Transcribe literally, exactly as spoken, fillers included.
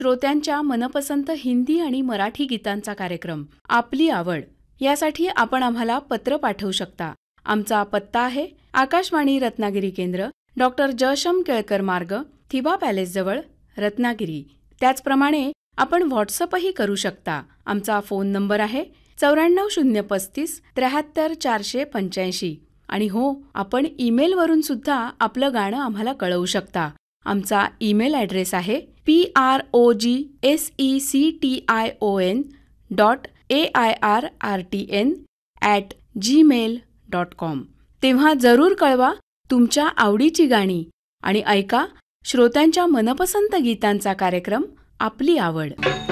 श्रोत्यांच्या मनपसंत हिंदी आणि मराठी गीतांचा कार्यक्रम आपली आवड. यासाठी आपण आम्हाला पत्र पाठवू शकता. आमचा पत्ता आहे आकाशवाणी रत्नागिरी केंद्र, डॉक्टर जयशम केळकर मार्ग, थिबा पॅलेस जवळ, रत्नागिरी. त्याचप्रमाणे आपण व्हॉट्सअपही करू शकता. आमचा फोन नंबर आहे चौऱ्याण्णव शून्य पस्तीस त्र्याहत्तर चारशे पंच्याऐंशी. आणि हो, आपण ईमेलवरून सुद्धा आपलं गाणं आम्हाला कळवू शकता. आमचा ईमेल ॲड्रेस आहे P R O G S E C T I O N dot A I R R T N at Gmail dot com. तेव्हा जरूर कळवा तुमच्या आवडीची गाणी आणि ऐका श्रोत्यांच्या मनपसंत गीतांचा कार्यक्रम आपली आवड.